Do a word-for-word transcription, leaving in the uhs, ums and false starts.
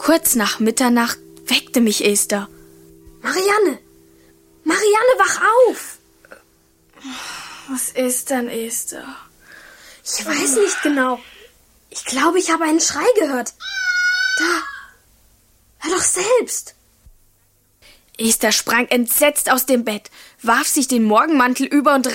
Kurz nach Mitternacht weckte mich Esther. Marianne! Marianne, wach auf! Was ist denn, Esther? Ich weiß nicht genau. Ich glaube, ich habe einen Schrei gehört. Da. Hör doch selbst. Esther sprang entsetzt aus dem Bett, warf sich den Morgenmantel über und